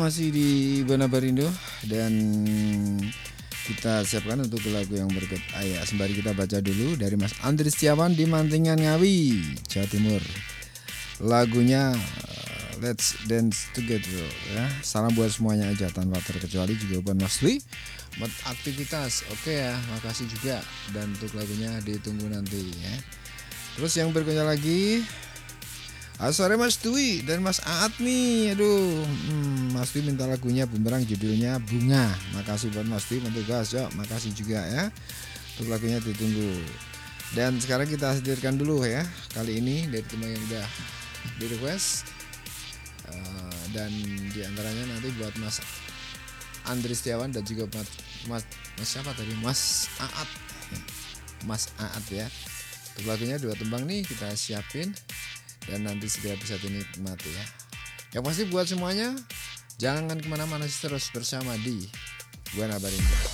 masih di Buana Barindo dan kita siapkan untuk lagu yang berikut. Ayo sembari kita baca dulu dari Mas Andri Setiawan di Mantingan Ngawi, Jawa Timur. Lagunya Let's Dance Together ya. Salam buat semuanya aja tanpa terkecuali, juga buat Mas Dwi buat aktivitas. Oke ya, makasih juga, dan untuk lagunya ditunggu nanti ya. Terus yang berikutnya lagi, sore Mas Dwi dan Mas Aat nih. Aduh, Mas Dwi minta lagunya Bumerang, judulnya Bunga. Makasih buat Mas Dwi, untuk gas yuk, makasih juga ya. Untuk lagunya ditunggu. Dan sekarang kita hadirkan dulu ya, kali ini dari teman yang udah di request, dan diantaranya nanti buat Mas Andri Setiawan dan juga Mas siapa tadi, Mas Aat, Mas Aat ya. Untuk lagunya 2 tembang nih kita siapin dan nanti segera bisa dinikmati ya. Yang pasti buat semuanya, jangan kemana-mana, terus bersama di Buana Barindo.